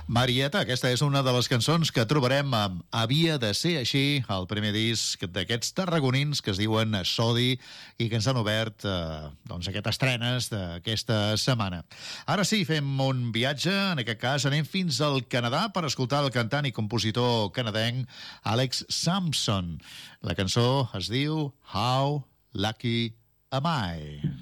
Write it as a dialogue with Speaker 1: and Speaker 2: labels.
Speaker 1: Marieta, aquesta és una de les cançons que trobarem amb Havia de ser així, el primer disc d'aquests tarragonins que es diuen Sodi i que ens han obert doncs aquestes estrenes d'aquesta setmana. Ara sí, fem un viatge, en aquest cas anem fins al Canadà per escoltar el cantant i compositor canadenc Alex Sampson. La cançó es diu How Lucky Am I?